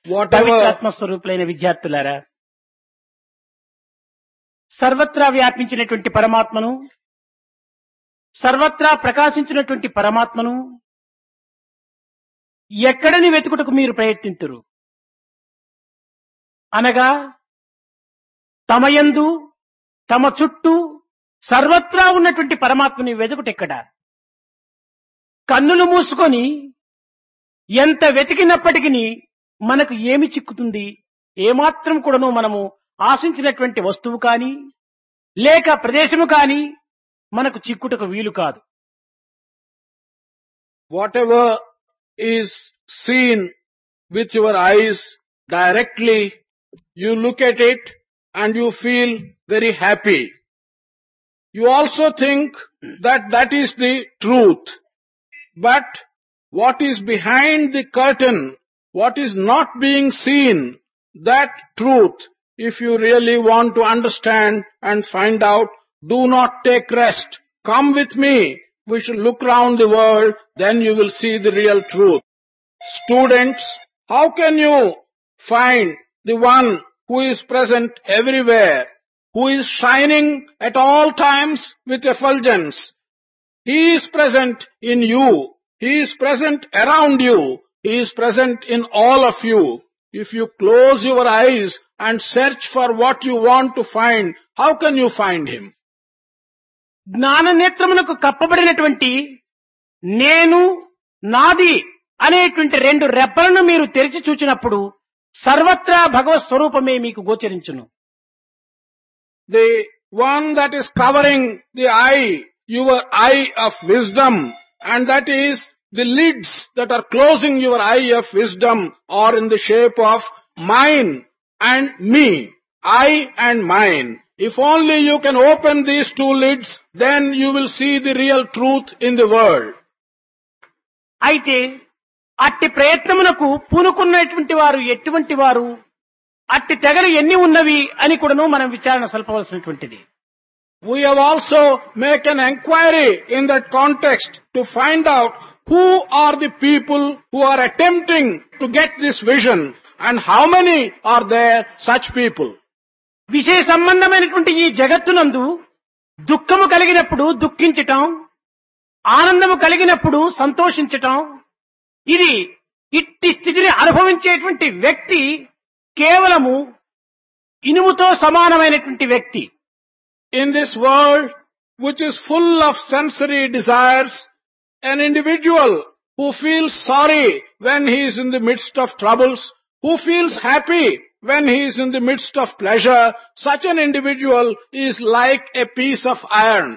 Whatever, పవిత్రాత్మ స్వరూపులైన విద్యార్థులారా, సర్వత్రా వ్యాపించినటువంటి పరమాత్మను, సర్వత్రా ప్రకాశించినటువంటి పరమాత్మను ఎక్కడని వెతుకుటకు మీరు ప్రయత్నింతురు అనగా తమయందు తమ చుట్టూ సర్వత్రా ఉన్నటువంటి పరమాత్మని వెతుకుటెక్కడ? కన్నులు మూసుకొని ఎంత వెతికినప్పటికీ మనకు ఏమి చిక్కుతుంది? ఏమాత్రం కూడాను మనము ఆశించినటువంటి వస్తువు కాని లేక ప్రదేశము కాని మనకు చిక్కుటకు వీలు కాదు. whatever is seen with your eyes directly, you look at it and you feel very happy. You also think that that is the truth. But what is behind the curtain, what is not being seen, that truth, if you really want to understand and find out, do not take rest. Come with me. We should look round the world, then you will see the real truth. Students, how can you find the one who is present everywhere, who is shining at all times with effulgence? He is present in you. He is present around you. He is present in all of you. If you close your eyes and search for what you want to find, how can you find him? జ్ఞాన నేత్రమునకు కప్పబడినటువంటి నేను, నాది అనేటువంటి రెండు రెప్పలను మీరు తెరిచి చూచినప్పుడు సర్వత్రా భగవత్ స్వరూపమే మీకు గోచరించును. The one that is covering the eye, your eye of wisdom, and that is the lids that are closing your eye of wisdom, are in the shape of mine and me, I and mine. If only you can open these two lids, then you will see the real truth in the world. అయితే అట్టి ప్రయత్నమునకు పూనుకున్నటువంటి వారు ఎటువంటి వారు, అట్టి తెగలు ఎన్ని ఉన్నవి అని కూడాను మనం విచారణ సల్పవలసినటువంటిది. We have also make an enquiry in that context to find out who are the people who are attempting to get this vision and how many are there such people. విషయ సంబంధమైనటువంటి ఈ జగత్తునందు దుఃఖము కలిగినప్పుడు దుఃఖించటం, ఆనందము కలిగినప్పుడు సంతోషించటం, ఇది ఇట్టి స్థితిని అనుభవించేటువంటి వ్యక్తి కేవలము ఇనుముతో సమానమైనటువంటి వ్యక్తి. In this world, which is full of sensory desires, an individual who feels sorry when he is in the midst of troubles, who feels happy when he is in the midst of pleasure, such an individual is like a piece of iron.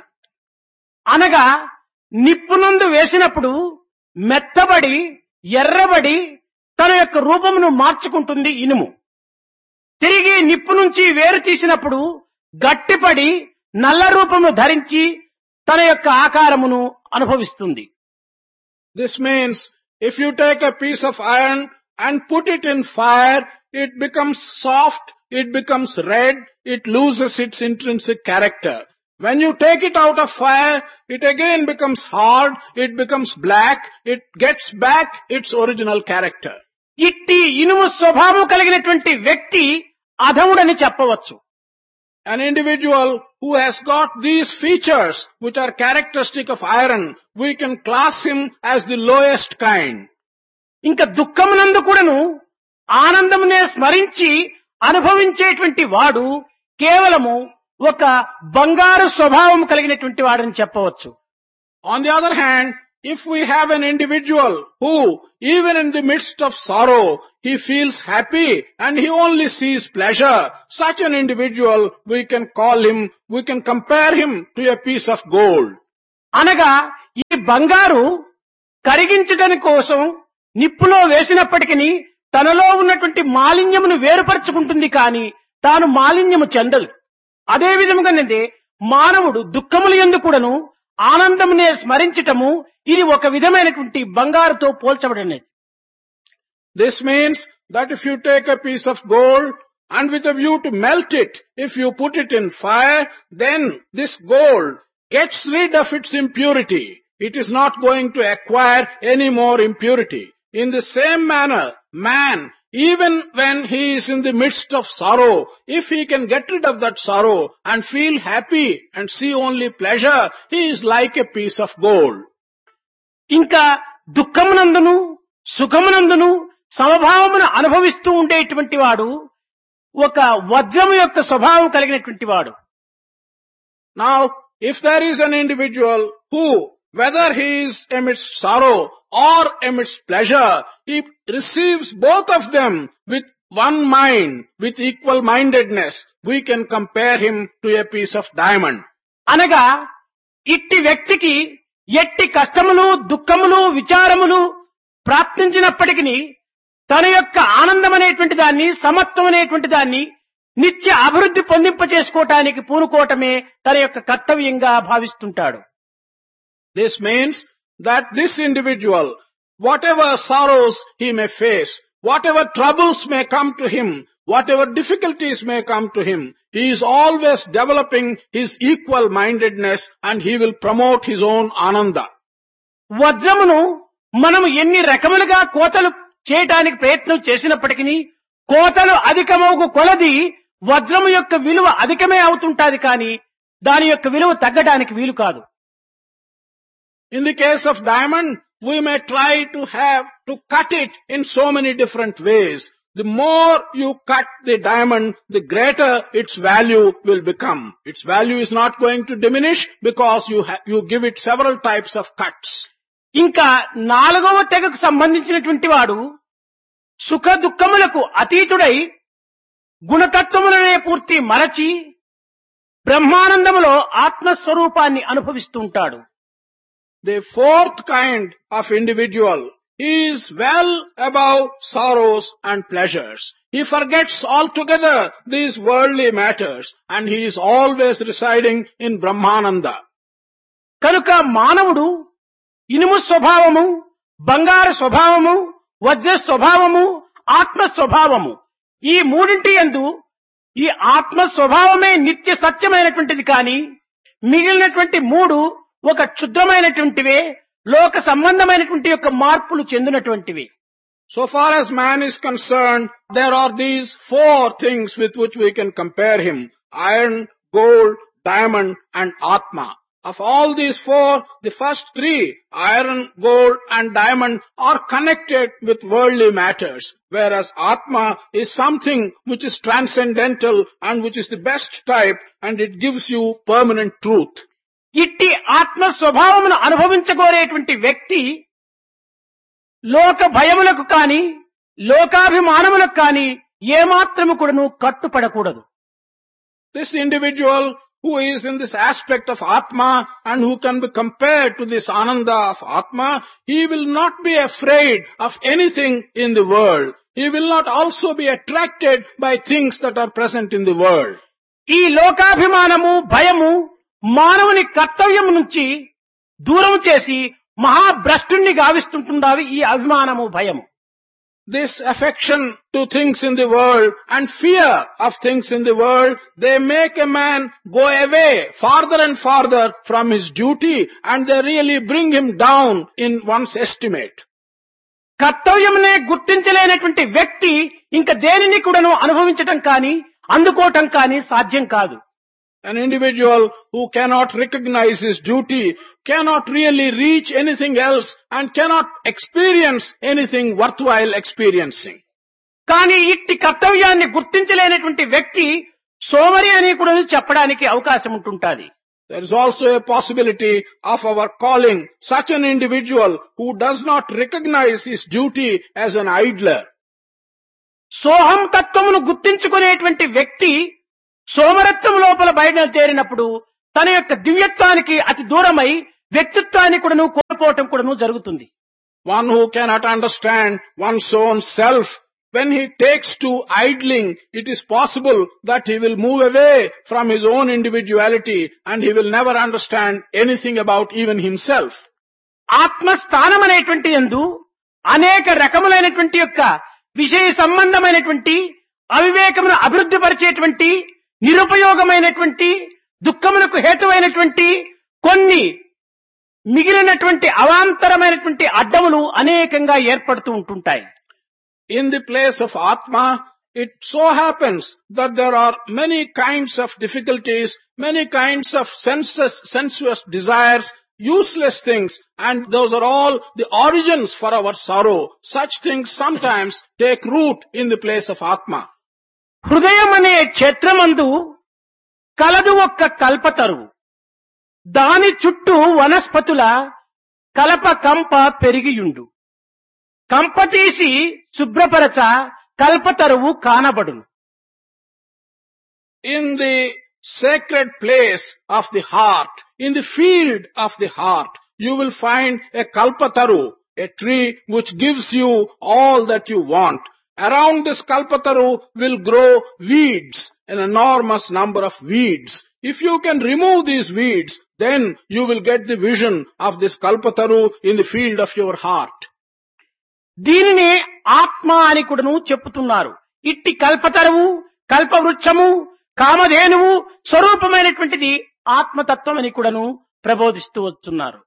అనగా నిప్పునందు వేసినప్పుడు మెత్తబడి ఎర్రబడి తన యొక్క రూపమును మార్చుకుంటుంది ఇనుము. తిరిగి నిప్పు నుంచి వేరు తీసినప్పుడు గట్టిపడి నల్ల రూపమును ధరించి తన యొక్క ఆకారమును అనుభవిస్తుంది. This means if you take a piece of iron and put it in fire, it becomes soft, it becomes red, it loses its intrinsic character. When you take it out of fire, it again becomes hard, it becomes black, it gets back its original character. ఇట్టి ఇనుము స్వభావం కలిగినటువంటి వ్యక్తి అధముడని చెప్పవచ్చు. An individual who has got these features which are characteristic of iron, we can class him as the lowest kind. ఇంకా దుఃఖమునందు కూడాను ఆనందమునే స్మరించి అనుభవించేటువంటి వాడు కేవలము ఒక బంగారు స్వభావం కలిగినటువంటి వాడని చెప్పవచ్చు. On the other hand, if we have an individual who, even in the midst of sorrow, he feels happy and he only sees pleasure, such an individual we can call him, we can compare him to a piece of gold. అనగా ఈ బంగారు కరిగించడానికి కోసం నిప్పులో వేసినప్పటికీ తనలో ఉన్నటువంటి మాలిన్యమును వేరుపరుచుకుంటుంది కానీ తాను మాలిన్యము చెందదు. అదే విధముగానే మానవుడు దుఃఖముల యందు కూడాను ఆనందమునే స్మరించటము ఇది ఒక విధమైనటువంటి బంగారుతో పోల్చబడినది. This means that if you take a piece of gold and with a view to melt it, if you put it in fire, then this gold gets rid of its impurity. It is not going to acquire any more impurity. In the same manner, man, even when he is in the midst of sorrow, if he can get rid of that sorrow and feel happy and see only pleasure, he is like a piece of gold. ఇంకా దుఃఖమునందును సుఖమునందును సమభావమును అనుభవిస్తూ ఉండేటువంటి వాడు ఒక వజ్రము యొక్క స్వభావం కలిగినటువంటి వాడు. Now, if there is an individual who, whether he is amidst sorrow or amidst pleasure, he receives both of them with one mind, with equal mindedness, we can compare him to a piece of diamond. అనగా ఇట్టి వ్యక్తికి ఎట్టి కష్టములు దుఃఖములు విచారములు ప్రాప్తించినప్పటికీ తన యొక్క ఆనందం అనేటువంటి దాన్ని సమత్వం అనేటువంటి దాన్ని నిత్య అభివృద్ధి పొందింప చేసుకోవటానికి పూనుకోవటమే తన యొక్క కర్తవ్యంగా భావిస్తుంటాడు. This means that this individual, whatever sorrows he may face, whatever troubles may come to him, whatever difficulties may come to him, he is always developing his equal mindedness and he will promote his own ananda. వజ్రమును మనము ఎన్ని రకములుగా కోతలు చేయడానికి ప్రయత్నం చేసినప్పటికీ కోతలు అధికమవుకు కొలది వజ్రము యొక్క విలువ అధికమే అవుతుంటాది, కానీ దాని యొక్క విలువ తగ్గడానికి వీలు కాదు. In the case of diamond, we may try to cut it in so many different ways. The more you cut the diamond, the greater its value will become. Its value is not going to diminish because you give it several types of cuts. ఇంకా నాలుగవ తెగకు సంబంధించినటువంటి వాడు సుఖ దుఃఖములకు అతీతుడై గుణతత్వములనే పూర్తి మరచి బ్రహ్మానందములో ఆత్మస్వరూపాన్ని అనుభవిస్తూ ఉంటాడు. The fourth kind of individual is well above sorrows and pleasures. He forgets altogether these worldly matters and he is always residing in Brahmananda. కనుక మానవుడు ఇనుము స్వభావము, బంగారు స్వభావము, వజ్ర స్వభావము, ఆత్మ స్వభావము, ఈ మూడింటి యందు ఈ ఆత్మ స్వభావమే నిత్య సత్యమైనటువంటిది, కానీ మిగిలినటువంటి మూడు ఒక క్షుద్రమైనటువంటివే, లోక సంబంధమైనటువంటి యొక్క మార్పులు చెందినటువంటివి. So far as man is concerned, there are these four things with which we can compare him: iron, gold, diamond and atma. Of all these four, the first three, iron, gold and diamond, are connected with worldly matters, whereas atma is something which is transcendental and which is the best type and it gives you permanent truth. ఇట్టి ఆత్మ స్వభావమును అనుభవించగోరేటువంటి వ్యక్తి లోక భయములకు కాని లోకాభిమానములకు కాని ఏమాత్రము కూడాను కట్టుపడకూడదు. This individual who is in this aspect of atma and who can be compared to this ananda of atma, he will not be afraid of anything in the world. He will not also be attracted by things that are present in the world. ఈ లోకాభిమానము భయము మానవుని కర్తవ్యం నుంచి దూరం చేసి మహాభ్రష్టుణ్ణి గావిస్తుంటున్నవి ఈ అభిమానము భయము. This affection to things in the world and fear of things in the world, they make a man go away farther and farther from his duty and they really bring him down in one's estimate. కర్తవ్యమునే గుర్తించలేనటువంటి వ్యక్తి ఇంకా దేనిని కూడాను అనుభవించటం కానీ అందుకోవటం కానీ సాధ్యం కాదు. An individual who cannot recognize his duty cannot really reach anything else and cannot experience anything worthwhile experiencing. కానీ ఇట్టి కర్తవ్యాన్ని గుర్తించలేనటువంటి వ్యక్తి సోమరి అని కూడా చెప్పడానికి అవకాశం ఉంటుంటుంది. There is also a possibility of our calling such an individual who does not recognize his duty as an idler. సోహం తత్వమును గుర్తించుకునేటువంటి వ్యక్తి సోమరత్వం లోపల బయలుదేరినప్పుడు తన యొక్క దివ్యత్వానికి అతి దూరమై వ్యక్తిత్వాన్ని కూడాను కోల్పోవటం కూడాను జరుగుతుంది. One who cannot understand one's own self, when he takes to idling, it is possible that he will move away from his own individuality and he will never understand anything about even himself. ఆత్మస్థానం అనేటువంటి యందు అనేక రకములైనటువంటి యొక్క విషయ సంబంధమైనటువంటి అవివేకమును అభివృద్ధి పరిచేటువంటి నిరుపయోగమైనటువంటి దుఃఖములకు హేతువైనటువంటి కొన్ని మిగిలినటువంటి అవాంతరమైనటువంటి అడ్డములు అనేకంగా ఏర్పడుతూ ఉంటుంటాయి. in the place of Atma, it so happens that there are many kinds of difficulties, many kinds of sensuous desires, useless things, and those are all the origins for our sorrow. Such things sometimes take root in the place of Atma. హృదయం అనే క్షేత్రమందు కలదు ఒక్క కల్పతరువు, దాని చుట్టూ వనస్పతుల కలప కంప పెరిగియుండు, కంప తీసి శుభ్రపరచ కల్పతరువు కానబడును. In the sacred place of the heart, in the field of the heart, you will find a kalpataru, a tree which gives you all that you want. Around this kalpataru will grow weeds, an enormous number of weeds. If you can remove these weeds, then you will get the vision of this kalpataru in the field of your heart. దీనినే ఆత్మ అని కూడాను చెప్పుతున్నారు. ఇట్టి కల్పతరువు, కల్పవృక్షము, కామధేనువు స్వరూపమైనటువంటిది ఆత్మతత్వం అని కూడాను ప్రబోధిస్తూ వస్తున్నారు.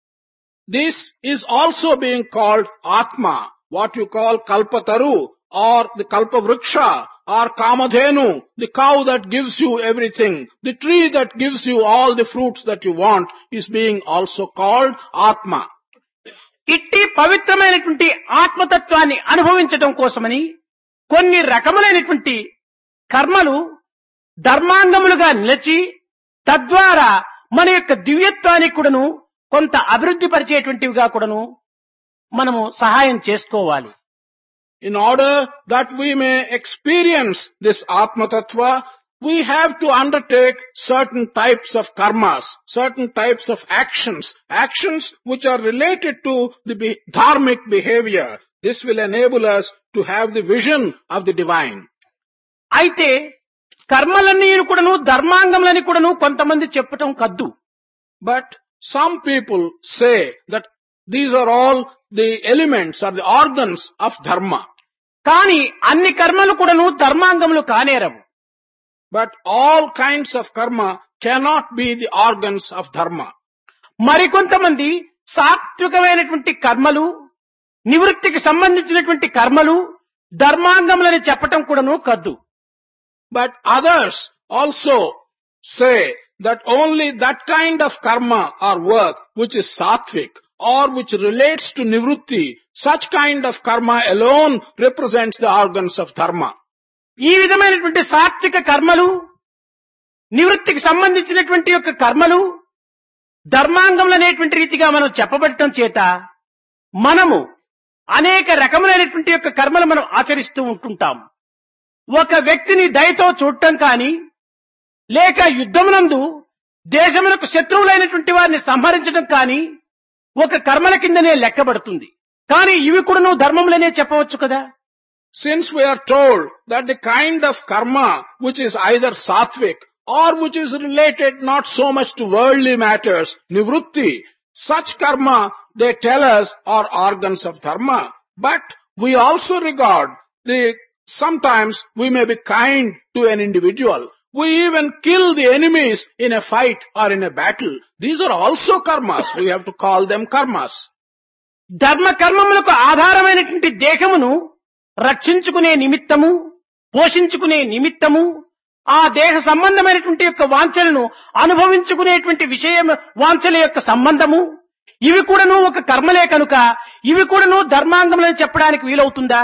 This is also being called Atma, what you call Kalpataru or the Kalpavruksha or Kamadhenu, the cow that gives you everything, the tree that gives you all the fruits that you want is being also called Atma. ఇట్టి పవిత్రమైనటువంటి ఆత్మతత్వాన్ని అనుభవించడం కోసమని కొన్ని రకములైనటువంటి కర్మలు ధర్మాంగములుగా నిలిచి తద్వారా మన యొక్క దివ్యత్వానికి కూడాను కొంత అభివృద్ధి పరిచేటువంటివిగా కూడాను మనము సహాయం చేసుకోవాలి. In order that we may experience this Atma Tattva, we have to undertake certain types of karmas, certain types of actions which are related to the dharmic behavior. This will enable us to have the vision of the divine. అయితే కర్మలన్నీ కూడాను ధర్మాంగములని కూడాను కొంతమంది చెప్పటం కద్దు. But some people say that these are all the elements or the organs of dharma. కానీ అన్ని కర్మలు కూడాను ధర్మాంగములు కానేరవు. But all kinds of karma cannot be the organs of dharma. మరికొంతమంది సాత్వికమైనటువంటి కర్మలు, నివృత్తికి సంబంధించినటువంటి కర్మలు ధర్మాంగములని చెప్పటం కూడాను కద్దు. But others also say that only that kind of karma or work which is sattvic or which relates to nivrutti, such kind of karma alone represents the organs of dharma. ఈ విధమైనటువంటి సాత్విక కర్మలు, నివృత్తికి సంబంధించినటువంటి యొక్క కర్మలు ధర్మాంగములు అనేటువంటి రీతిగా మనం చెప్పబడటం చేత మనము అనేక రకములైనటువంటి యొక్క కర్మలు మనం ఆచరిస్తూ ఉంటుంటాం. ఒక వ్యక్తిని దయతో చూడటం కానీ, లేక యుద్ధమునందు దేశములకు శత్రువులైనటువంటి వారిని సంహరించడం కానీ ఒక కర్మల కిందనే లెక్కబడుతుంది. కానీ ఇవి కూడాను ధర్మములనే చెప్పవచ్చు కదా. Since we are told that the kind of karma which is either sattvic or which is related not so much to worldly matters, nivrutti, such karma, they tell us, are organs of dharma. But we also regard sometimes we may be kind to an individual. We even kill the enemies in a fight or in a battle. These are also karmas. We have to call them karmas. ధర్మ కర్మములకు ఆధారమైనటువంటి దేహమును రక్షించుకునే నిమిత్తము, పోషించుకునే నిమిత్తము, ఆ దేహ సంబంధమైనటువంటి యొక్క వాంఛలను అనుభవించుకునేటువంటి విషయం వాంఛల యొక్క సంబంధము, ఇవి కూడాను ఒక కర్మలే కనుక ఇవి కూడాను ధర్మాంగములని చెప్పడానికి వీలవుతుందా?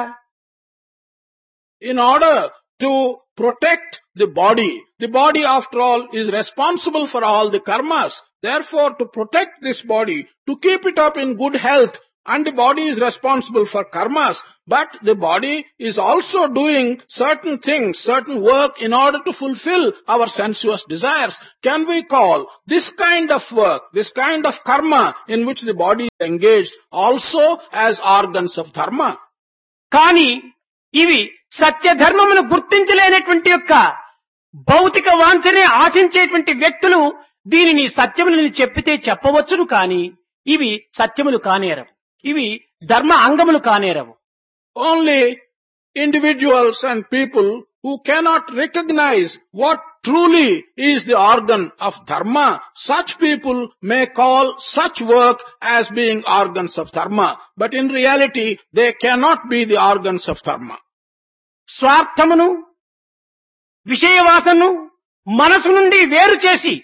In order to protect the body after all is responsible for all the karmas. Therefore, to protect this body, to keep it up in good health, and the body is responsible for karmas, but the body is also doing certain things, certain work in order to fulfill our sensuous desires. Can we call this kind of work, this kind of karma in which the body is engaged also as organs of dharma? కానీ ఇవి సత్య ధర్మమును గుర్తించలేనటువంటి యొక్క భౌతిక వాంఛనే ఆశించేటువంటి వ్యక్తులు దీనిని సత్యములని చెప్పితే చెప్పవచ్చును, కానీ ఇవి సత్యములు కానేరవు, ఇవి ధర్మ అంగములు కానేరవు. Only individuals and people who cannot recognize what truly is the organ of dharma, such people may call such work as being organs of dharma. But in reality, they cannot be the organs of dharma. స్వార్థమును విషయవాసను మనసు నుండి వేరు చేసి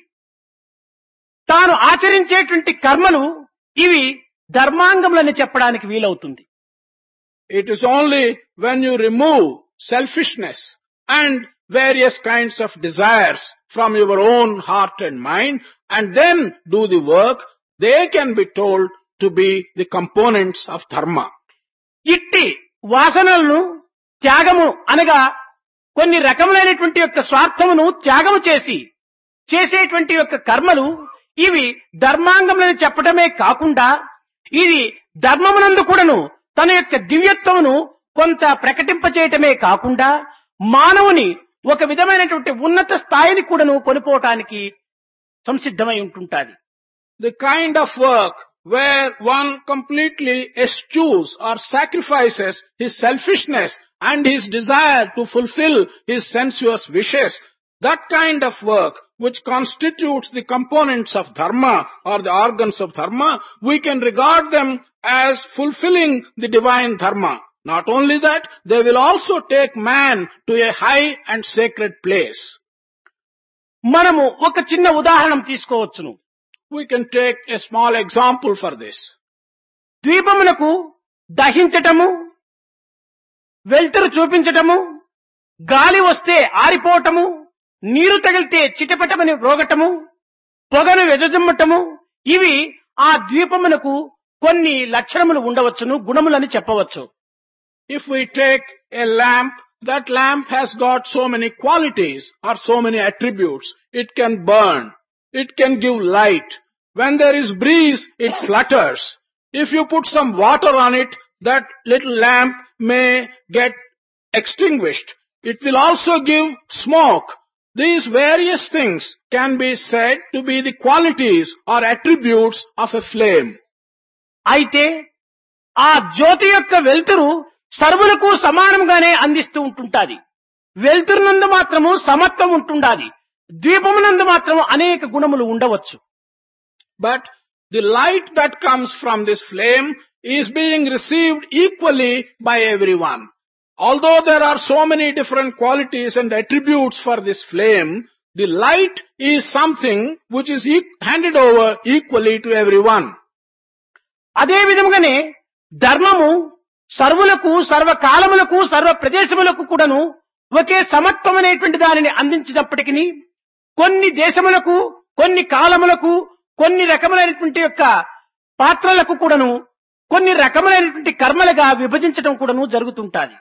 తాను ఆచరించేటువంటి కర్మలు ఇవి ధర్మాంగములని చెప్పడానికి వీలవుతుంది. It is only when you remove selfishness and various kinds of desires from your own heart and mind and then do the work, they can be told to be the components of dharma. ఇట్టి వాసనలను త్యాగము అనగా కొన్ని రకములైనటువంటి యొక్క స్వార్థమును త్యాగము చేసి చేసేటువంటి యొక్క కర్మలు ఇవి ధర్మాంగములని చెప్పడమే కాకుండా ఇది ధర్మమునందు కూడాను తన యొక్క దివ్యత్వమును కొంత ప్రకటింపచేయటమే కాకుండా మానవుని ఒక విధమైనటువంటి ఉన్నత స్థాయిని కూడాను కొనిపోవటానికి సంసిద్ధమై ఉంటుంటాది. The kind of work where one completely eschews or sacrifices his selfishness and his desire to fulfill his sensuous wishes, that kind of work which constitutes the components of dharma or the organs of dharma, we can regard them as fulfilling the divine dharma. Not only that, they will also take man to a high and sacred place. మనము ఒక చిన్న ఉదాహరణ తీసుకోవచ్చును. We can take a small example for this. ద్వీపములకు దహించటము, వెలుతురు చూపించటము, గాలి వస్తే ఆరిపోవటము, నీరు తగిలితే చిటపటమని రోగటము, పొగను వెదజమ్మటము, ఇవి ఆ ద్వీపమునకు కొన్ని లక్షణములు ఉండవచ్చును, గుణములని చెప్పవచ్చు. If we take a lamp, that lamp has got so many qualities or so many attributes. It can burn. It can give light. When there is breeze, it flutters. If you put some water on it, that little lamp may get extinguished. It will also give smoke. These various things can be said to be the qualities or attributes of a flame. అయితే ఆ జ్యోతి యొక్క వెలుతురు సర్వులకు సమానంగానే అందిస్తూ ఉంటుంటాది. వెలుతురునందు మాత్రము సమత్వం ఉంటుండాది, ద్వీపమునందు మాత్రం అనేక గుణములు ఉండవచ్చు. But the light that comes from this flame is being received equally by everyone. Although there are so many different qualities and attributes for this flame, the light is something which is handed over equally to everyone. అదే విధముగానే ధర్మము సర్వులకు, సర్వకాలములకు, సర్వ ప్రదేశములకు కూడాను ఒకే సమత్వం అనేటువంటి దానిని అందించినప్పటికీ కొన్ని దేశములకు, కొన్ని కాలములకు, కొన్ని రకములైనటువంటి యొక్క పాత్రలకు కూడాను కొన్ని రకములైనటువంటి కర్మలుగా విభజించడం కూడాను జరుగుతుంటాది.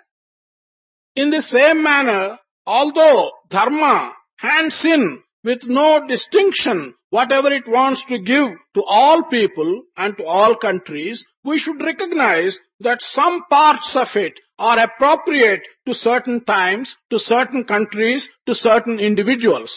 In the same manner, although dharma hands in with no distinction whatever it wants to give to all people and to all countries, we should recognize that some parts of it are appropriate to certain times, to certain countries, to certain individuals.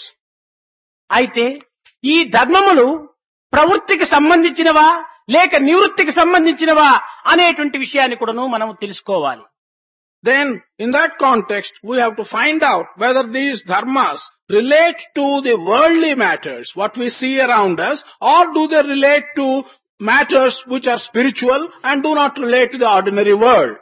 అయితే ఈ ధర్మములు ప్రవృత్తికి సంబంధించినవా లేక నివృత్తికి సంబంధించినవా అనేటువంటి విషయాన్ని కూడాను మనం తెలుసుకోవాలి. Then, in that context, we have to find out whether these dharmas relate to the worldly matters, what we see around us, or do they relate to matters which are spiritual and do not relate to the ordinary world.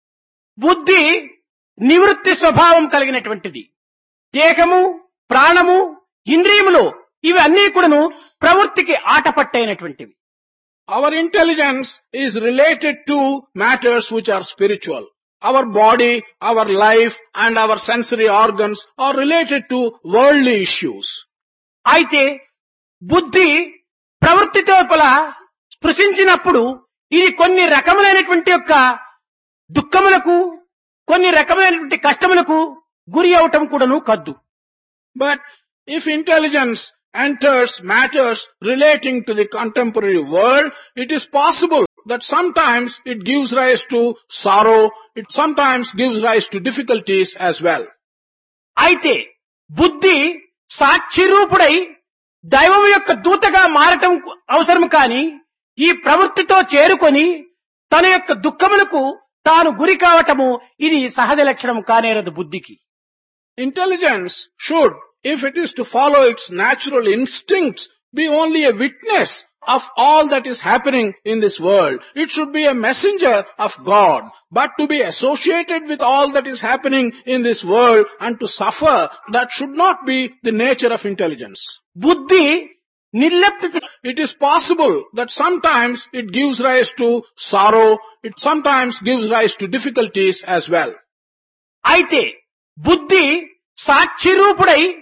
బుద్ధి నివృత్తి స్వభావం కలిగినటువంటిది. దేహము, ప్రాణము, ఇంద్రియములు ఇవి అన్నీ కూడాను ప్రవృత్తికి ఆటపట్టైనటువంటివి. Our intelligence is related to matters which are spiritual. Our body, our life and our sensory organs are related to worldly issues. అయితే బుద్ధి ప్రవృత్తి లోపల స్పృశించినప్పుడు ఇది కొన్ని రకములైనటువంటి యొక్క దుఃఖములకు, కొన్ని రకములైనటువంటి కష్టములకు గురి అవటం కూడాను కద్దు. But if intelligence enters matters relating to the contemporary world, it is possible that sometimes it gives rise to sorrow, it sometimes gives rise to difficulties as well. అయితే బుద్ధి సాక్షి రూపుడై దైవం యొక్క దూతగా మారటం అవసరం కాని ఈ ప్రవృత్తితో చేరుకొని తన యొక్క దుఃఖములకు తాను గురి కావటము ఇది సహజ లక్షణం కానేరదు బుద్ధికి. Intelligence should if it is to follow its natural instincts, be only a witness of all that is happening in this world. It should be a messenger of God. But to be associated with all that is happening in this world and to suffer, that should not be the nature of intelligence. బుద్ధి Nirlipta It is possible that sometimes it gives rise to sorrow, it sometimes gives rise to difficulties as well. అయితే బుద్ధి సాక్షి రూపుడై